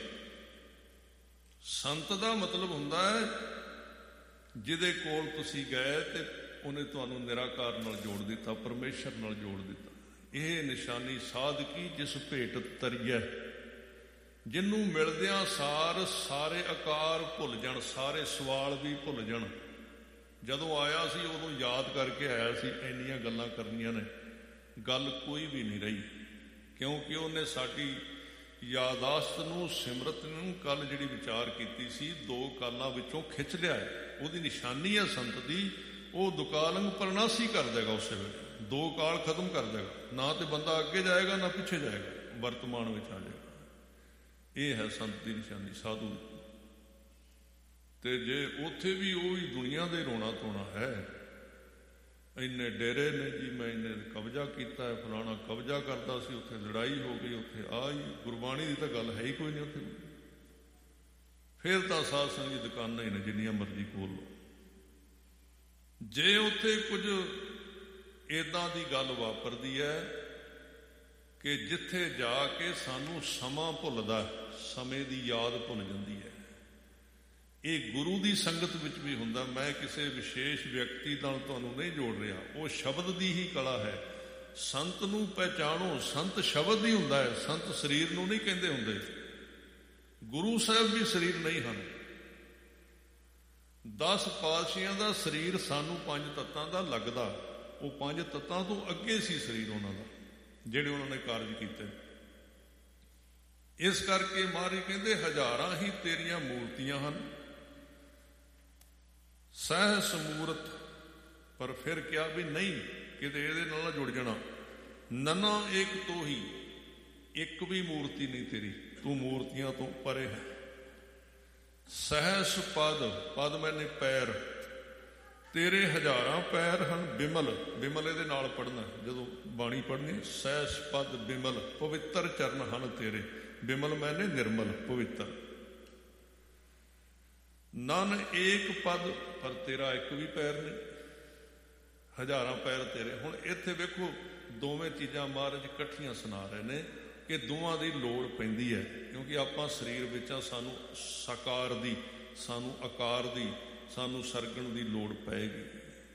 ਸੰਤ ਦਾ ਮਤਲਬ ਹੁੰਦਾ ਹੈ ਜਿਹਦੇ ਕੋਲ ਤੁਸੀਂ ਗਏ ਤੇ ਉਹਨੇ ਤੁਹਾਨੂੰ ਨਿਰਾਕਾਰ ਨਾਲ ਜੋੜ ਦਿੱਤਾ, ਪਰਮੇਸ਼ਰ ਨਾਲ ਜੋੜ ਦਿੱਤਾ। ਇਹ ਨਿਸ਼ਾਨੀ ਸਾਧਕੀ ਜਿਸ ਭੇਟ ਤਰੀਐ, ਜਿਹਨੂੰ ਮਿਲਦਿਆਂ ਸਾਰ ਸਾਰੇ ਆਕਾਰ ਭੁੱਲ ਜਾਣ, ਸਾਰੇ ਸਵਾਲ ਵੀ ਭੁੱਲ ਜਾਣ। ਜਦੋਂ ਆਇਆ ਸੀ ਉਦੋਂ ਯਾਦ ਕਰਕੇ ਆਇਆ ਸੀ, ਇੰਨੀਆਂ ਗੱਲਾਂ ਕਰਨੀਆਂ ਨੇ, ਗੱਲ ਕੋਈ ਵੀ ਨਹੀਂ ਰਹੀ, ਕਿਉਂਕਿ ਉਹਨੇ ਸਾਡੀ ਯਾਦਾਸ਼ਤ ਨੂੰ, ਸਿਮਰਤ ਨੂੰ ਕੱਲ ਜਿਹੜੀ ਵਿਚਾਰ ਕੀਤੀ ਸੀ 2 ਕਾਲਾਂ ਵਿੱਚੋਂ ਖਿੱਚ ਲਿਆ ਹੈ। ਉਹਦੀ ਨਿਸ਼ਾਨੀ ਹੈ ਸੰਤ ਦੀ, ਉਹ ਦੁਕਾਲੰਗ ਪਰਨਾਸੀ ਕਰ ਦੇਗਾ, ਉਸੇ ਵੇਲੇ 2 ਕਾਲ ਖਤਮ ਕਰ ਦੇਗਾ। ਨਾ ਤੇ ਬੰਦਾ ਅੱਗੇ ਜਾਏਗਾ ਨਾ ਪਿੱਛੇ ਜਾਏਗਾ, ਵਰਤਮਾਨ ਵਿੱਚ ਆ ਜਾਏਗਾ। ਇਹ ਹੈ ਸੰਤ ਦੀ ਨਿਸ਼ਾਨੀ, ਸਾਧੂ ਦੀ। ਤੇ ਜੇ ਉੱਥੇ ਵੀ ਉਹੀ ਦੁਨੀਆ ਦੇ ਰੋਣਾ ਧੋਣਾ ਹੈ, ਇੰਨੇ ਡੇਰੇ ਨੇ ਜੀ, ਮੈਂ ਇੰਨੇ ਕਬਜ਼ਾ ਕੀਤਾ ਹੈ, ਫਲਾਣਾ ਕਬਜ਼ਾ ਕਰਦਾ ਸੀ, ਉੱਥੇ ਲੜਾਈ ਹੋ ਗਈ, ਉੱਥੇ ਆਈ, ਗੁਰਬਾਣੀ ਦੀ ਤਾਂ ਗੱਲ ਹੈ ਹੀ ਕੋਈ ਨਹੀਂ ਉੱਥੇ। ਫਿਰ ਤਾਂ ਸਾਧ ਸੰਗਤ ਦੀ ਦੁਕਾਨਾਂ ਹੀ ਨੇ, ਜਿੰਨੀਆਂ ਮਰਜ਼ੀ ਖੋਲ ਲਓ। ਜੇ ਉੱਥੇ ਕੁਝ ਏਦਾਂ ਦੀ ਗੱਲ ਵਾਪਰਦੀ ਹੈ ਕਿ ਜਿੱਥੇ ਜਾ ਕੇ ਸਾਨੂੰ ਸਮਾਂ ਭੁੱਲਦਾ, ਸਮੇਂ ਦੀ ਯਾਦ ਭੁੱਲ ਜਾਂਦੀ ਹੈ। ਇਹ ਗੁਰੂ ਦੀ ਸੰਗਤ ਵਿੱਚ ਵੀ ਹੁੰਦਾ। ਮੈਂ ਕਿਸੇ ਵਿਸ਼ੇਸ਼ ਵਿਅਕਤੀ ਨਾਲ ਤੁਹਾਨੂੰ ਨਹੀਂ ਜੋੜ ਰਿਹਾ, ਉਹ ਸ਼ਬਦ ਦੀ ਹੀ ਕਲਾ ਹੈ। ਸੰਤ ਨੂੰ ਪਹਿਚਾਣੋ, ਸੰਤ ਸ਼ਬਦ ਹੀ ਹੁੰਦਾ ਹੈ, ਸੰਤ ਸਰੀਰ ਨੂੰ ਨਹੀਂ ਕਹਿੰਦੇ ਹੁੰਦੇ। ਗੁਰੂ ਸਾਹਿਬ ਵੀ ਸਰੀਰ ਨਹੀਂ ਹਨ। 10 ਪਾਤਸ਼ਾਹੀਆਂ ਦਾ ਸਰੀਰ ਸਾਨੂੰ 5 ਤੱਤਾਂ ਦਾ ਲੱਗਦਾ, ਉਹ 5 ਤੱਤਾਂ ਤੋਂ ਅੱਗੇ ਸੀ ਸਰੀਰ ਉਹਨਾਂ ਦਾ, ਜਿਹੜੇ ਉਹਨਾਂ ਨੇ ਕਾਰਜ ਕੀਤੇ। ਇਸ ਕਰਕੇ ਮਹਾਰਾਜ ਕਹਿੰਦੇ ਹਜ਼ਾਰਾਂ ਹੀ ਤੇਰੀਆਂ ਮੂਰਤੀਆਂ ਹਨ, ਸਹਿਸ ਮੂਰਤ। ਪਰ ਫਿਰ ਕਿਹਾ ਵੀ ਨਹੀਂ, ਕਿਤੇ ਇਹਦੇ ਨਾਲ ਨਾ ਜੁੜ ਜਾਣਾ। ਨਨਾ ਇੱਕ ਤੋਂ ਹੀ, ਇੱਕ ਵੀ ਮੂਰਤੀ ਨਹੀਂ ਤੇਰੀ, ਤੂੰ ਮੂਰਤੀਆਂ ਤੋਂ ਪਰੇ ਹੈ। ਸਹਿਸ ਪਦ, ਪਦ ਮੈਨੇ ਪੈਰ, ਤੇਰੇ ਹਜ਼ਾਰਾਂ ਪੈਰ ਹਨ। ਬਿਮਲ, ਬਿਮਲ ਇਹਦੇ ਨਾਲ ਪੜ੍ਹਨਾ ਜਦੋਂ ਬਾਣੀ ਪੜ੍ਹਨੀ। ਸਹਿਸ ਪਦ ਬਿਮਲ, ਪਵਿੱਤਰ ਚਰਨ ਹਨ ਤੇਰੇ। ਬਿਮਲ ਮੈਨੇ ਨਿਰਮਲ, ਪਵਿੱਤਰ। ਨਨ ਏਕ ਪਦ, ਪਰ ਤੇਰਾ ਇੱਕ ਵੀ ਪੈਰ ਨਹੀਂ, ਹਜ਼ਾਰਾਂ ਪੈਰ ਤੇਰੇ। ਹੁਣ ਇੱਥੇ ਵੇਖੋ, ਦੋਵੇਂ ਚੀਜ਼ਾਂ ਮਹਾਰਾਜ ਇਕੱਠੀਆਂ ਸੁਣਾ ਰਹੇ ਨੇ ਕਿ ਦੋਵਾਂ ਦੀ ਲੋੜ ਪੈਂਦੀ ਹੈ, ਕਿਉਂਕਿ ਆਪਾਂ ਸਰੀਰ ਵਿੱਚ ਆ, ਸਾਨੂੰ ਸਾਕਾਰ ਦੀ, ਸਾਨੂੰ ਆਕਾਰ ਦੀ, ਸਾਨੂੰ ਸਰਗਣ ਦੀ ਲੋੜ ਪਏਗੀ।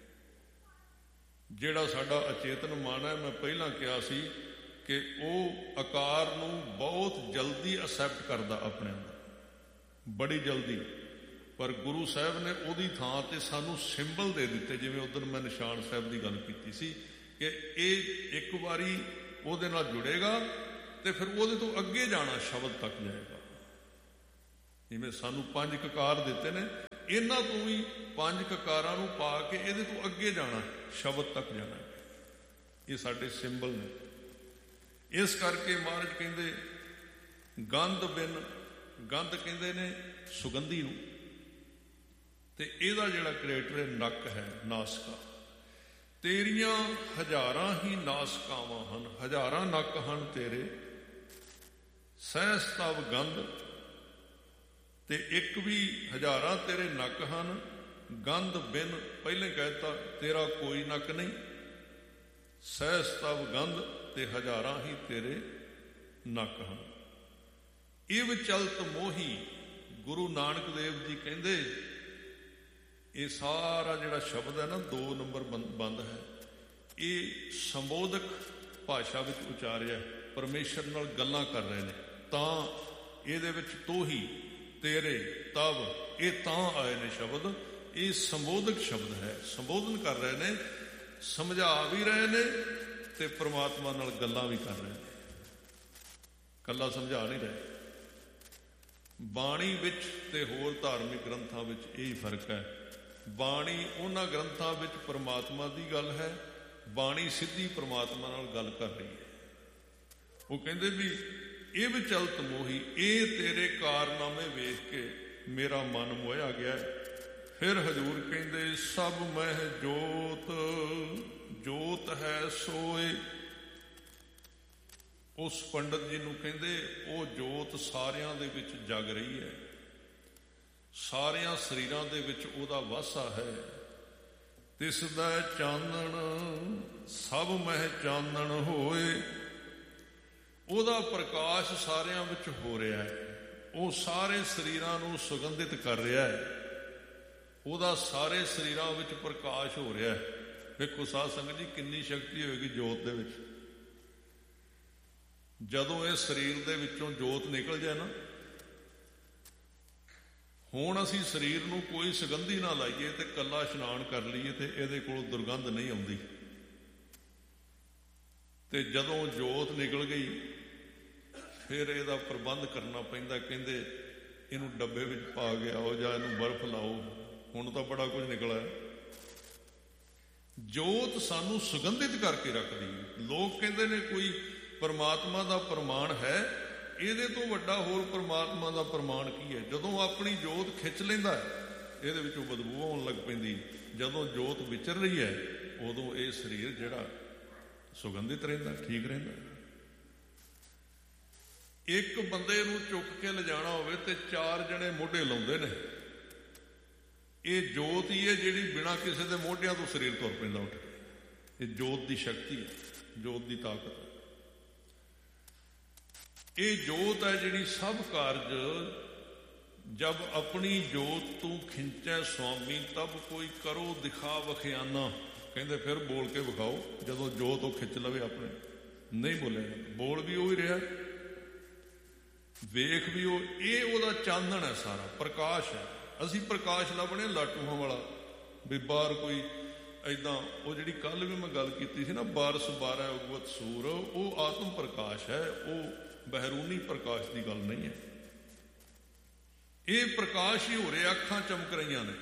ਜਿਹੜਾ ਸਾਡਾ ਅਚੇਤਨ ਮਨ ਹੈ, ਮੈਂ ਪਹਿਲਾਂ ਕਿਹਾ ਸੀ ਕਿ ਉਹ ਆਕਾਰ ਨੂੰ ਬਹੁਤ ਜਲਦੀ ਅਸੈਪਟ ਕਰਦਾ ਆਪਣੇ ਅੰਦਰ, ਬੜੀ ਜਲਦੀ। ਪਰ ਗੁਰੂ ਸਾਹਿਬ ਨੇ ਉਹਦੀ ਥਾਂ ਤੇ ਸਾਨੂੰ ਸਿੰਬਲ ਦੇ ਦਿੱਤੇ। ਜਿਵੇਂ ਉਦੋਂ ਮੈਂ ਨਿਸ਼ਾਨ ਸਾਹਿਬ ਦੀ ਗੱਲ ਕੀਤੀ ਸੀ ਕਿ ਇਹ ਇੱਕ ਵਾਰੀ ਉਹਦੇ ਨਾਲ ਜੁੜੇਗਾ ਤੇ ਫਿਰ ਉਹਦੇ ਤੋਂ ਅੱਗੇ ਜਾਣਾ, ਸ਼ਬਦ ਤੱਕ ਜਾਏਗਾ। ਜਿਵੇਂ ਸਾਨੂੰ 5 ਕਕਾਰ ਦਿੱਤੇ ਨੇ, ਇਹਨਾਂ ਤੋਂ ਵੀ 5 ਕਕਾਰਾਂ ਨੂੰ ਪਾ ਕੇ ਇਹਦੇ ਤੋਂ ਅੱਗੇ ਜਾਣਾ, ਸ਼ਬਦ ਤੱਕ ਜਾਣਾ। ਇਹ ਸਾਡੇ ਸਿੰਬਲ ਨੇ। ਇਸ ਕਰਕੇ ਮਹਾਰਾਜ ਕਹਿੰਦੇ ਗੰਧ ਬਿਨ, ਗੰਧ ਕਹਿੰਦੇ ਨੇ ਸੁਗੰਧੀ ਨੂੰ, ਤੇ ਇਹਦਾ ਜਿਹੜਾ ਕ੍ਰੈਟਰ ਹੈ ਨੱਕ ਹੈ, ਨਾਸਕਾ। ਤੇਰੀਆਂ ਹਜ਼ਾਰਾਂ ਹੀ ਨਾਸਕਾਵਾਂ ਹਨ, ਹਜ਼ਾਰਾਂ ਨੱਕ ਹਨ ਤੇਰੇ। ਸਹਿਸ ਤਵ ਗੰਧ, ਤੇ ਇੱਕ ਵੀ ਹਜ਼ਾਰਾਂ ਤੇਰੇ ਨੱਕ ਹਨ। ਗੰਧ ਬਿਨ, ਪਹਿਲੇ ਕਹਿਤਾ ਤੇਰਾ ਕੋਈ ਨੱਕ ਨਹੀਂ। ਸਹਿਸ ਤਵ ਗੰਧ, ਤੇ ਹਜ਼ਾਰਾਂ ਹੀ ਤੇਰੇ ਨੱਕ ਹਨ। ਇਵ ਚਲਤ ਮੋਹੀ, ਗੁਰੂ ਨਾਨਕ ਦੇਵ ਜੀ ਕਹਿੰਦੇ ਇਹ ਸਾਰਾ ਜਿਹੜਾ ਸ਼ਬਦ ਹੈ ਨਾ, 2 ਨੰਬਰ ਬੰਦ ਹੈ, ਇਹ ਸੰਬੋਧਕ ਭਾਸ਼ਾ ਵਿੱਚ ਉਚਾਰਿਆ, ਪਰਮੇਸ਼ਰ ਨਾਲ ਗੱਲਾਂ ਕਰ ਰਹੇ ਨੇ। ਤਾਂ ਇਹਦੇ ਵਿੱਚ ਤੋਹੀ, ਤੇਰੇ, ਤਵ, ਇਹ ਤਾਂ ਆਏ ਨੇ ਸ਼ਬਦ। ਇਹ ਸੰਬੋਧਕ ਸ਼ਬਦ ਹੈ, ਸੰਬੋਧਨ ਕਰ ਰਹੇ ਨੇ, ਸਮਝਾ ਵੀ ਰਹੇ ਨੇ ਤੇ ਪ੍ਰਮਾਤਮਾ ਨਾਲ ਗੱਲਾਂ ਵੀ ਕਰ ਰਹੇ ਨੇ, ਕੱਲਾ ਸਮਝਾ ਨਹੀਂ ਰਹੇ। ਬਾਣੀ ਵਿੱਚ ਤੇ ਹੋਰ ਧਾਰਮਿਕ ਗ੍ਰੰਥਾਂ ਵਿੱਚ ਇਹ ਫਰਕ ਹੈ। ਬਾਣੀ ਉਹਨਾਂ ਗ੍ਰੰਥਾਂ ਵਿੱਚ ਪਰਮਾਤਮਾ ਦੀ ਗੱਲ ਹੈ, ਬਾਣੀ ਸਿੱਧੀ ਪਰਮਾਤਮਾ ਨਾਲ ਗੱਲ ਕਰ ਰਹੀ ਹੈ। ਉਹ ਕਹਿੰਦੇ ਵੀ ਇਹ ਵੀ ਚਲਤ ਮੋਹੀ, ਇਹ ਤੇਰੇ ਕਾਰਨਾਮੇ ਵੇਖ ਕੇ ਮੇਰਾ ਮਨ ਮੋਹਿਆ ਗਿਆ। ਫਿਰ ਹਜ਼ੂਰ ਕਹਿੰਦੇ ਸਭ ਮਹਿ ਜੋਤ, ਜੋਤ ਹੈ ਸੋਏ। ਉਸ ਪੰਡਤ ਜੀ ਨੂੰ ਕਹਿੰਦੇ ਉਹ ਜੋਤ ਸਾਰਿਆਂ ਦੇ ਵਿੱਚ ਜਗ ਰਹੀ ਹੈ, ਸਾਰਿਆਂ ਸਰੀਰਾਂ ਦੇ ਵਿੱਚ ਉਹਦਾ ਵਾਸਾ ਹੈ। ਤਿਸ ਦਾ ਚਾਨਣ ਸਭ ਮਹਿ ਚਾਨਣ ਹੋਏ। ਉਹਦਾ ਪ੍ਰਕਾਸ਼ ਸਾਰਿਆਂ ਵਿੱਚ ਹੋ ਰਿਹਾ ਹੈ, ਉਹ ਸਾਰੇ ਸਰੀਰਾਂ ਨੂੰ ਸੁਗੰਧਿਤ ਕਰ ਰਿਹਾ ਹੈ, ਉਹਦਾ ਸਾਰੇ ਸਰੀਰਾਂ ਵਿੱਚ ਪ੍ਰਕਾਸ਼ ਹੋ ਰਿਹਾ ਹੈ। ਵੇਖੋ ਸਾਧ ਸੰਗਤ ਜੀ ਕਿੰਨੀ ਸ਼ਕਤੀ ਹੋਏਗੀ ਜੋਤ ਦੇ ਵਿੱਚ। ਜਦੋਂ ਇਹ ਸਰੀਰ ਦੇ ਵਿੱਚੋਂ ਜੋਤ ਨਿਕਲ ਜਾਏ ਨਾ, ਹੁਣ ਅਸੀਂ ਸਰੀਰ ਨੂੰ ਕੋਈ ਸੁਗੰਧੀ ਨਾ ਲਾਈਏ ਤੇ ਕੱਲਾ ਇਸ਼ਨਾਨ ਕਰ ਲਈਏ ਤੇ ਇਹਦੇ ਕੋਲ ਦੁਰਗੰਧ ਨਹੀਂ ਆਉਂਦੀ। ਤੇ ਜਦੋਂ ਜੋਤ ਨਿਕਲ ਗਈ ਫਿਰ ਇਹਦਾ ਪ੍ਰਬੰਧ ਕਰਨਾ ਪੈਂਦਾ। ਕਹਿੰਦੇ ਇਹਨੂੰ ਡੱਬੇ ਵਿੱਚ ਪਾ ਕੇ ਆਓ ਜਾਂ ਇਹਨੂੰ ਬਰਫ਼ ਲਾਓ। ਹੁਣ ਤਾਂ ਬੜਾ ਕੁਝ ਨਿਕਲਿਆ। ਜੋਤ ਸਾਨੂੰ ਸੁਗੰਧਿਤ ਕਰਕੇ ਰੱਖਦੀ ਹੈ। ਲੋਕ ਕਹਿੰਦੇ ਨੇ ਕੋਈ ਪਰਮਾਤਮਾ ਦਾ ਪ੍ਰਮਾਣ ਹੈ, ਇਹਦੇ ਤੋਂ ਵੱਡਾ ਹੋਰ ਪਰਮਾਤਮਾ ਦਾ ਪ੍ਰਮਾਣ ਕੀ ਹੈ? ਜਦੋਂ ਆਪਣੀ ਜੋਤ ਖਿੱਚ ਲੈਂਦਾ ਇਹਦੇ ਵਿੱਚੋਂ ਬਦਬੂ ਆਉਣ ਲੱਗ ਪੈਂਦੀ। ਜਦੋਂ ਜੋਤ ਵਿਚਰ ਰਹੀ ਹੈ ਉਦੋਂ ਇਹ ਸਰੀਰ ਜਿਹੜਾ ਸੁਗੰਧਿਤ ਰਹਿੰਦਾ, ਠੀਕ ਰਹਿੰਦਾ। ਇੱਕ ਬੰਦੇ ਨੂੰ ਚੁੱਕ ਕੇ ਲਿਜਾਣਾ ਹੋਵੇ ਤੇ 4 ਜਣੇ ਮੋਢੇ ਲਾਉਂਦੇ ਨੇ। ਇਹ ਜੋਤ ਹੀ ਹੈ ਜਿਹੜੀ ਬਿਨਾਂ ਕਿਸੇ ਦੇ ਮੋਢਿਆਂ ਤੋਂ ਸਰੀਰ ਤੁਰ ਪੈਂਦਾ ਉੱਠ ਕੇ। ਇਹ ਜੋਤ ਦੀ ਸ਼ਕਤੀ ਹੈ, ਜੋਤ ਦੀ ਤਾਕਤ ਹੈ। ਇਹ ਜੋਤ ਹੈ ਜਿਹੜੀ ਸਭ ਕਾਰਜ ਜਬ ਆਪਣੀ ਜੋਤ ਤੂੰ ਖਿੰਚੈ ਸੁਆਮੀ ਤਬ ਕੋਈ ਕਰੋ ਦਿਖਾ ਵਖਿਆਨਾ। ਕਹਿੰਦੇ ਫਿਰ ਬੋਲ ਕੇ ਵਿਖਾਓ। ਜਦੋਂ ਜੋਤ ਉਹ ਖਿੱਚ ਲਵੇ ਆਪਣੇ, ਨਹੀਂ ਬੋਲਿਆ, ਬੋਲ ਵੀ ਉਹ ਹੀ ਰਿਹਾ, ਵੇਖ ਵੀ ਉਹ। ਇਹ ਉਹਦਾ ਚਾਨਣ ਹੈ, ਸਾਰਾ ਪ੍ਰਕਾਸ਼ ਹੈ। ਅਸੀਂ ਪ੍ਰਕਾਸ਼ ਲੱਭਣੇ ਲਾਟੂਆਂ ਵਾਲਾ ਵੀ ਬਾਹਰ ਕੋਈ ਏਦਾਂ। ਉਹ ਜਿਹੜੀ ਕੱਲ ਵੀ ਮੈਂ ਗੱਲ ਕੀਤੀ ਸੀ ਨਾ, ਬਾਰਸ ਬਾਰੈ ਉਗਵਤ ਸੂਰ, ਉਹ ਆਤਮ ਪ੍ਰਕਾਸ਼ ਹੈ, ਉਹ ਬਹਿਰੂਨੀ ਪ੍ਰਕਾਸ਼ ਦੀ ਗੱਲ ਨਹੀਂ ਹੈ। ਇਹ ਪ੍ਰਕਾਸ਼ ਹੀ ਹੋ ਰਿਹਾ। ਅੱਖਾਂ ਚਮਕ ਰਹੀਆਂ ਨੇ,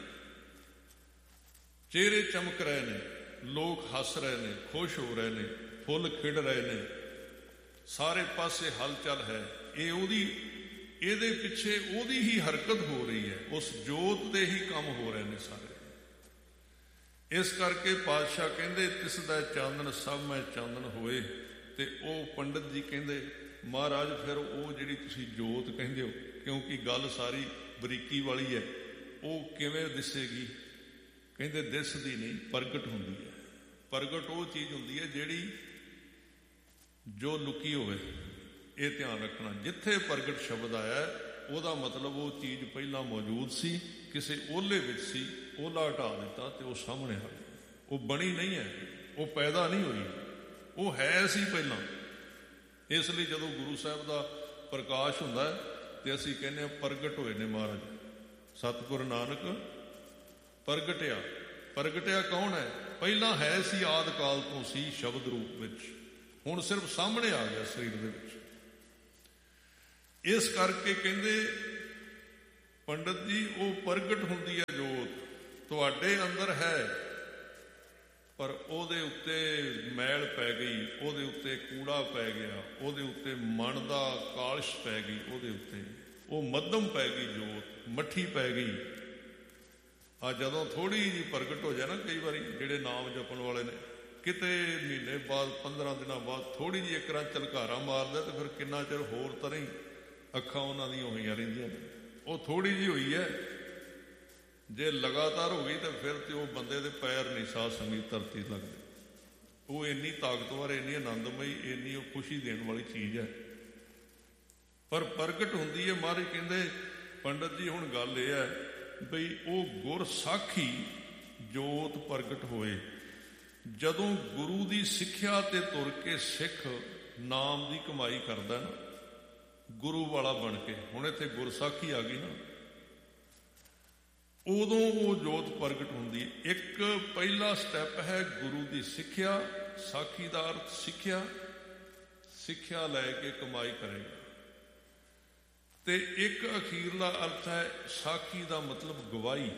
ਚਿਹਰੇ ਚਮਕ ਰਹੇ ਨੇ, ਲੋਕ ਹੱਸ ਰਹੇ ਨੇ, ਖੁਸ਼ ਹੋ ਰਹੇ ਨੇ, ਫੁੱਲ ਖਿੜ ਰਹੇ ਨੇ, ਸਾਰੇ ਪਾਸੇ ਹਲਚਲ ਹੈ। ਇਹ ਉਹਦੀ, ਇਹਦੇ ਪਿੱਛੇ ਉਹਦੀ ਹੀ ਹਰਕਤ ਹੋ ਰਹੀ ਹੈ, ਉਸ ਜੋਤ ਦੇ ਹੀ ਕੰਮ ਹੋ ਰਹੇ ਨੇ ਸਾਰੇ। ਇਸ ਕਰਕੇ ਪਾਤਸ਼ਾਹ ਕਹਿੰਦੇ ਤਿਸ ਦਾ ਚਾਨਣ ਸਭ ਮੈਂ ਚਾਨਣ ਹੋਏ। ਤੇ ਉਹ ਪੰਡਤ ਜੀ ਕਹਿੰਦੇ ਮਹਾਰਾਜ ਫਿਰ ਉਹ ਜਿਹੜੀ ਤੁਸੀਂ ਜੋਤ ਕਹਿੰਦੇ ਹੋ, ਕਿਉਂਕਿ ਗੱਲ ਸਾਰੀ ਬਰੀਕੀ ਵਾਲੀ ਹੈ, ਉਹ ਕਿਵੇਂ ਦਿਸੇਗੀ? ਕਹਿੰਦੇ ਦਿਸਦੀ ਨਹੀਂ, ਪ੍ਰਗਟ ਹੁੰਦੀ ਹੈ। ਪ੍ਰਗਟ ਉਹ ਚੀਜ਼ ਹੁੰਦੀ ਹੈ ਜਿਹੜੀ ਜੋ ਲੁਕੀ ਹੋਵੇ। ਇਹ ਧਿਆਨ ਰੱਖਣਾ, ਜਿੱਥੇ ਪ੍ਰਗਟ ਸ਼ਬਦ ਆਇਆ ਉਹਦਾ ਮਤਲਬ ਉਹ ਚੀਜ਼ ਪਹਿਲਾਂ ਮੌਜੂਦ ਸੀ, ਕਿਸੇ ਓਹਲੇ ਵਿੱਚ ਸੀ, ਓਹਲਾ ਹਟਾ ਦਿੱਤਾ ਤੇ ਉਹ ਸਾਹਮਣੇ ਆ ਗਈ। ਉਹ ਬਣੀ ਨਹੀਂ ਹੈ, ਉਹ ਪੈਦਾ ਨਹੀਂ ਹੋਈ, ਉਹ ਹੈ ਸੀ ਪਹਿਲਾਂ। ਇਸ ਲਈ ਜਦੋਂ ਗੁਰੂ ਸਾਹਿਬ ਦਾ ਪ੍ਰਕਾਸ਼ ਹੁੰਦਾ ਤੇ ਅਸੀਂ ਕਹਿੰਦੇ ਹਾਂ ਪ੍ਰਗਟ ਹੋਏ ਨੇ ਮਹਾਰਾਜ। ਸਤਿਗੁਰ ਨਾਨਕ ਪ੍ਰਗਟਿਆ। ਪ੍ਰਗਟਿਆ ਕੌਣ ਹੈ? ਪਹਿਲਾਂ ਹੈ ਸੀ, ਆਦਿ ਕਾਲ ਤੋਂ ਸੀ ਸ਼ਬਦ ਰੂਪ ਵਿੱਚ, ਹੁਣ ਸਿਰਫ ਸਾਹਮਣੇ ਆ ਗਿਆ ਸਰੀਰ ਦੇ ਵਿੱਚ। ਇਸ ਕਰਕੇ ਕਹਿੰਦੇ ਪੰਡਤ ਜੀ ਉਹ ਪ੍ਰਗਟ ਹੁੰਦੀ ਹੈ ਜੋਤ, ਤੁਹਾਡੇ ਅੰਦਰ ਹੈ, ਪਰ ਉਹਦੇ ਉੱਤੇ ਮੈਲ ਪੈ ਗਈ, ਉਹਦੇ ਉੱਤੇ ਕੂੜਾ ਪੈ ਗਿਆ, ਉਹਦੇ ਉੱਤੇ ਮਨ ਦਾ ਕਾਲਸ਼ ਪੈ ਗਈ, ਉਹਦੇ ਉੱਤੇ ਉਹ ਮੱਧਮ ਪੈ ਗਈ, ਜੋਤ ਮੱਠੀ ਪੈ ਗਈ। ਆ ਜਦੋਂ ਥੋੜੀ ਜਿਹੀ ਪ੍ਰਗਟ ਹੋ ਜਾਏ ਨਾ, ਕਈ ਵਾਰੀ ਜਿਹੜੇ ਨਾਮ ਜਪਣ ਵਾਲੇ ਨੇ, ਕਿਤੇ ਮਹੀਨੇ ਬਾਅਦ 15 ਦਿਨਾਂ ਬਾਅਦ ਥੋੜੀ ਜਿਹੀ ਇੱਕ ਰਾਂ ਝਲਕਾਰਾ ਮਾਰਦਾ ਤੇ ਫਿਰ ਕਿੰਨਾ ਚਿਰ ਹੋਰ ਤਰ੍ਹਾਂ ਹੀ ਅੱਖਾਂ ਉਹਨਾਂ ਦੀਆਂ ਹੋਈਆਂ ਰਹਿੰਦੀਆਂ ਨੇ। ਉਹ ਥੋੜੀ ਜਿਹੀ ਹੋਈ ਹੈ, ਜੇ ਲਗਾਤਾਰ ਹੋ ਗਈ ਤਾਂ ਫਿਰ ਤੇ ਉਹ ਬੰਦੇ ਦੇ ਪੈਰ ਨਹੀਂ ਸਾਧ ਸੰਗਤ ਧਰਤੀ ਲੱਗਦੇ। ਉਹ ਇੰਨੀ ਤਾਕਤਵਰ, ਇੰਨੀ ਆਨੰਦਮਈ, ਇੰਨੀ ਉਹ ਖੁਸ਼ੀ ਦੇਣ ਵਾਲੀ ਚੀਜ਼ ਹੈ। ਪਰ ਪ੍ਰਗਟ ਹੁੰਦੀ ਹੈ। ਮਹਾਰਾਜ ਕਹਿੰਦੇ ਪੰਡਤ ਜੀ ਹੁਣ ਗੱਲ ਇਹ ਹੈ ਬਈ ਉਹ ਗੁਰ ਸਾਖੀ ਜੋਤ ਪ੍ਰਗਟ ਹੋਏ। ਜਦੋਂ ਗੁਰੂ ਦੀ ਸਿੱਖਿਆ ਤੇ ਤੁਰ ਕੇ ਸਿੱਖ ਨਾਮ ਦੀ ਕਮਾਈ ਕਰਦਾ ਨਾ, ਗੁਰੂ ਵਾਲਾ ਬਣ ਕੇ, ਹੁਣ ਇੱਥੇ ਗੁਰਸਾਖੀ ਆ ਗਈ ਨਾ, ਉਦੋਂ ਉਹ ਜੋਤ ਪ੍ਰਗਟ ਹੁੰਦੀ ਹੈ। ਇੱਕ ਪਹਿਲਾ ਸਟੈਪ ਹੈ ਗੁਰੂ ਦੀ ਸਿੱਖਿਆ। ਸਾਖੀ ਦਾ ਅਰਥ ਸਿੱਖਿਆ, ਸਿੱਖਿਆ ਲੈ ਕੇ ਕਮਾਈ ਕਰੇਗਾ। ਤੇ ਇੱਕ ਅਖੀਰਲਾ ਅਰਥ ਹੈ ਸਾਖੀ ਦਾ ਮਤਲਬ ਗਵਾਹੀ।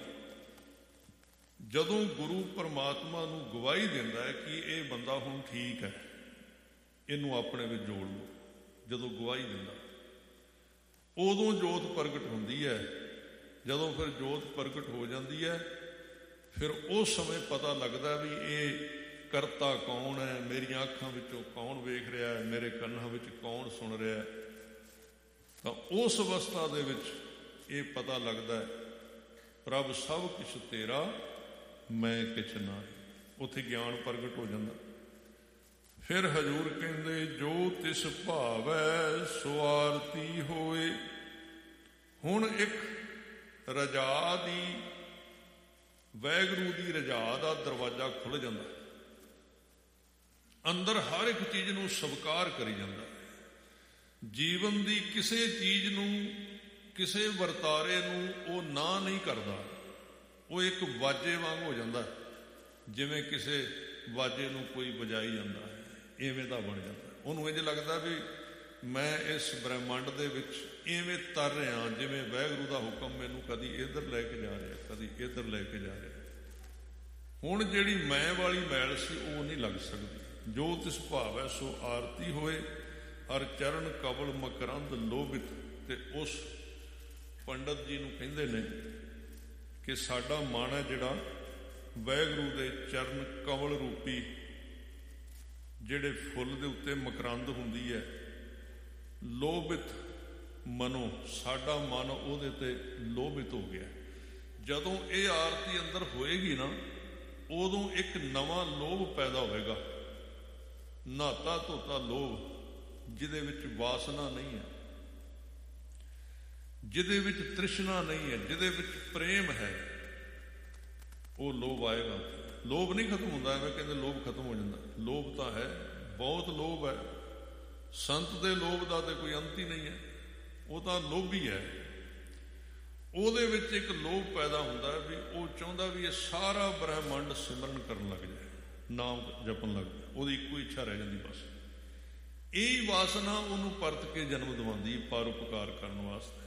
ਜਦੋਂ ਗੁਰੂ ਪਰਮਾਤਮਾ ਨੂੰ ਗਵਾਹੀ ਦਿੰਦਾ ਹੈ ਕਿ ਇਹ ਬੰਦਾ ਹੁਣ ਠੀਕ ਹੈ, ਇਹਨੂੰ ਆਪਣੇ ਵਿੱਚ ਜੋੜ ਲਓ, ਜਦੋਂ ਗਵਾਹੀ ਦਿੰਦਾ ਉਦੋਂ ਜੋਤ ਪ੍ਰਗਟ ਹੁੰਦੀ ਹੈ। ਜਦੋਂ ਫਿਰ ਜੋਤ ਪ੍ਰਗਟ ਹੋ ਜਾਂਦੀ ਹੈ, ਫਿਰ ਉਸ ਸਮੇਂ ਪਤਾ ਲੱਗਦਾ ਵੀ ਇਹ ਕਰਤਾ ਕੌਣ ਹੈ, ਮੇਰੀਆਂ ਅੱਖਾਂ ਵਿੱਚੋਂ ਕੌਣ ਵੇਖ ਰਿਹਾ ਹੈ, ਮੇਰੇ ਕੰਨਾਂ ਵਿੱਚ ਕੌਣ ਸੁਣ ਰਿਹਾ ਹੈ। ਤਾਂ ਉਸ ਅਵਸਥਾ ਦੇ ਵਿੱਚ ਇਹ ਪਤਾ ਲੱਗਦਾ ਪ੍ਰਭ ਸਭ ਕੁਛ ਤੇਰਾ, ਮੈਂ ਕਿਛ ਨਾ। ਉੱਥੇ ਗਿਆਨ ਪ੍ਰਗਟ ਹੋ ਜਾਂਦਾ। ਫਿਰ ਹਜ਼ੂਰ ਕਹਿੰਦੇ ਜੋ ਤਿਸ ਭਾਵੈ ਸੋ ਆਰਤੀ ਹੋਏ। ਹੁਣ ਇੱਕ ਰਜਾ ਦੀ, ਵਾਹਿਗੁਰੂ ਦੀ ਰਜਾ ਦਾ ਦਰਵਾਜ਼ਾ ਖੁੱਲ੍ਹ ਜਾਂਦਾ। ਅੰਦਰ ਹਰ ਇੱਕ ਚੀਜ਼ ਨੂੰ ਸਵੀਕਾਰ ਕਰੀ ਜਾਂਦਾ। ਜੀਵਨ ਦੀ ਕਿਸੇ ਚੀਜ਼ ਨੂੰ, ਕਿਸੇ ਵਰਤਾਰੇ ਨੂੰ ਉਹ ਨਾ ਨਹੀਂ ਕਰਦਾ। ਉਹ ਇੱਕ ਵਾਜੇ ਵਾਂਗ ਹੋ ਜਾਂਦਾ, ਜਿਵੇਂ ਕਿਸੇ ਵਾਜੇ ਨੂੰ ਕੋਈ ਵਜਾਈ ਜਾਂਦਾ ਹੈ, ਇਵੇਂ ਦਾ ਬਣ ਜਾਂਦਾ। ਉਹਨੂੰ ਇੰਝ ਲੱਗਦਾ ਵੀ ਮੈਂ ਇਸ ਬ੍ਰਹਿਮੰਡ ਦੇ ਵਿੱਚ ਇਵੇਂ ਤਰ ਰਿਹਾ ਜਿਵੇਂ ਵਾਹਿਗੁਰੂ ਦਾ ਹੁਕਮ ਮੈਨੂੰ ਕਦੀ ਇੱਧਰ ਲੈ ਕੇ ਜਾ ਰਿਹਾ, ਕਦੀ ਇੱਧਰ ਲੈ ਕੇ ਜਾ ਰਿਹਾ। ਹੁਣ ਜਿਹੜੀ ਮੈਂ ਵਾਲੀ ਮੈਲ ਸੀ ਉਹ ਨਹੀਂ ਲੱਗ ਸਕਦੀ। ਜੋ ਤਿਸ ਭਾਵੈ ਸੋ ਆਰਤੀ ਹੋਏ, ਹਰ ਚਰਨ ਕਵਲ ਮਕਰੰਦ ਲੋਭਿਤ। ਤੇ ਉਸ ਪੰਡਤ ਜੀ ਨੂੰ ਕਹਿੰਦੇ ਨੇ ਕਿ ਸਾਡਾ ਮਨ ਹੈ ਜਿਹੜਾ ਵਾਹਿਗੁਰੂ ਦੇ ਚਰਨ ਕਵਲ ਰੂਪੀ ਜਿਹੜੇ ਫੁੱਲ ਦੇ ਉੱਤੇ ਮਕਰੰਦ ਹੁੰਦੀ ਹੈ, ਲੋਭਿਤ ਮਨੋ, ਸਾਡਾ ਮਨ ਉਹਦੇ ਤੇ ਲੋਭਿਤ ਹੋ ਗਿਆ। ਜਦੋਂ ਇਹ ਆਰਤੀ ਅੰਦਰ ਹੋਏਗੀ ਨਾ, ਉਦੋਂ ਇੱਕ ਨਵਾਂ ਲੋਭ ਪੈਦਾ ਹੋਵੇਗਾ। ਨਹਾਤਾ ਧੋਤਾ ਲੋਭ, ਜਿਹਦੇ ਵਿੱਚ ਵਾਸਨਾ ਨਹੀਂ ਹੈ, ਜਿਹਦੇ ਵਿੱਚ ਤ੍ਰਿਸ਼ਨਾ ਨਹੀਂ ਹੈ, ਜਿਹਦੇ ਵਿੱਚ ਪ੍ਰੇਮ ਹੈ, ਉਹ ਲੋਭ ਆਏਗਾ। ਲੋਭ ਨਹੀਂ ਖਤਮ ਹੁੰਦਾ, ਐਵੇਂ ਕਹਿੰਦੇ ਲੋਭ ਖਤਮ ਹੋ ਜਾਂਦਾ। ਲੋਭ ਤਾਂ ਹੈ, ਬਹੁਤ ਲੋਭ ਹੈ। ਸੰਤ ਦੇ ਲੋਭ ਦਾ ਤੇ ਕੋਈ ਅੰਤ ਹੀ ਨਹੀਂ ਹੈ। ਉਹ ਤਾਂ ਲੋਭੀ ਹੈ। ਉਹਦੇ ਵਿੱਚ ਇੱਕ ਲੋਭ ਪੈਦਾ ਹੁੰਦਾ ਵੀ ਉਹ ਚਾਹੁੰਦਾ ਵੀ ਇਹ ਸਾਰਾ ਬ੍ਰਹਿਮੰਡ ਸਿਮਰਨ ਕਰਨ ਲੱਗ ਜਾਏ, ਨਾਮ ਜਪਣ ਲੱਗ ਜਾਏ। ਉਹਦੀ ਇੱਕੋ ਇੱਛਾ ਰਹਿ ਜਾਂਦੀ ਬਸ। ਇਹ ਵਾਸਨਾ ਉਹਨੂੰ ਪਰਤ ਕੇ ਜਨਮ ਦਿਵਾਉਂਦੀ ਪਰਉਪਕਾਰ ਕਰਨ ਵਾਸਤੇ।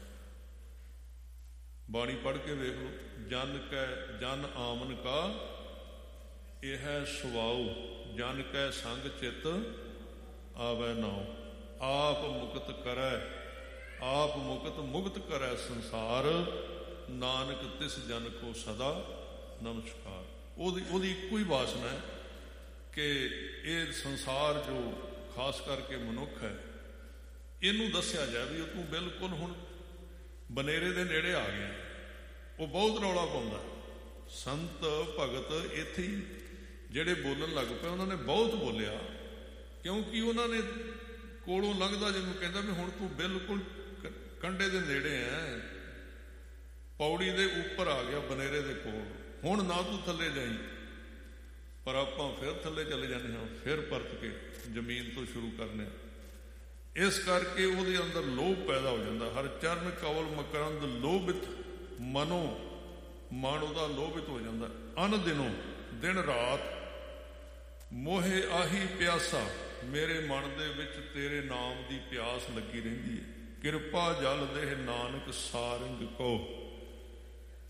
ਬਾਣੀ ਪੜ੍ਹ ਕੇ ਵੇਖ ਲਓ, ਜਨ ਆਮਨ ਕਾ ਇਹ ਹੈ ਸੁਭਾਉ, ਜਨ ਕੈ ਸੰਗ ਚਿਤ ਆਵੈ ਨਾਉ। ਆਪ ਮੁਕਤ ਕਰੈ, ਆਪ ਮੁਕਤ ਕਰੈ ਸੰਸਾਰ, ਨਾਨਕ ਤਿਸ ਜਨ ਕੋ ਸਦਾ ਨਮਸਕਾਰ। ਉਹਦੀ ਇੱਕੋ ਹੀ ਵਾਸਨਾ ਹੈ ਕਿ ਇਹ ਸੰਸਾਰ ਜੋ ਖਾਸ ਕਰਕੇ ਮਨੁੱਖ ਹੈ, ਇਹਨੂੰ ਦੱਸਿਆ ਜਾਏ ਵੀ ਤੂੰ ਬਿਲਕੁਲ ਹੁਣ ਬਨੇਰੇ ਦੇ ਨੇੜੇ ਆ ਗਿਆ। ਉਹ ਬਹੁਤ ਰੌਲਾ ਪਾਉਂਦਾ। ਸੰਤ ਭਗਤ ਇੱਥੇ ਹੀ ਜਿਹੜੇ ਬੋਲਣ ਲੱਗ ਪਏ, ਉਹਨਾਂ ਨੇ ਬਹੁਤ ਬੋਲਿਆ, ਕਿਉਂਕਿ ਉਹਨਾਂ ਨੇ ਕੋਲੋਂ ਲੰਘਦਾ ਜਿਹਨੂੰ ਕਹਿੰਦਾ ਵੀ ਹੁਣ ਤੂੰ ਬਿਲਕੁਲ ਕੰਢੇ ਦੇ ਨੇੜੇ ਹੈ, ਪੌੜੀ ਦੇ ਉੱਪਰ ਆ ਗਿਆ, ਬਨੇਰੇ ਦੇ ਕੋਲ। ਹੁਣ ਨਾ ਤੂੰ ਥੱਲੇ ਜਾਈਂ। ਪਰ ਆਪਾਂ ਫਿਰ ਥੱਲੇ ਚਲੇ ਜਾਂਦੇ ਹਾਂ, ਫਿਰ ਪਰਤ ਕੇ ਜ਼ਮੀਨ ਤੋਂ ਸ਼ੁਰੂ ਕਰਨੇ। ਇਸ ਕਰਕੇ ਉਹਦੇ ਅੰਦਰ ਲੋਭ ਪੈਦਾ ਹੋ ਜਾਂਦਾ। ਹਰ ਚਰਨ ਕਵਲ ਮਕਰੰਦ ਲੋਭਿਤ ਮਨੋ, ਮਨ ਉਹਦਾ ਲੋਭਿਤ ਹੋ ਜਾਂਦਾ। ਅਨ ਦਿਨੋਂ, ਦਿਨ ਰਾਤ ਮੋਹੇ ਆਹੀ ਪਿਆਸਾ, ਮੇਰੇ ਮਨ ਦੇ ਵਿੱਚ ਤੇਰੇ ਨਾਮ ਦੀ ਪਿਆਸ ਲੱਗੀ ਰਹਿੰਦੀ ਹੈ। ਕਿਰਪਾ ਜਲ ਦੇਹ ਨਾਨਕ ਸਾਰੰਗ ਕੋ।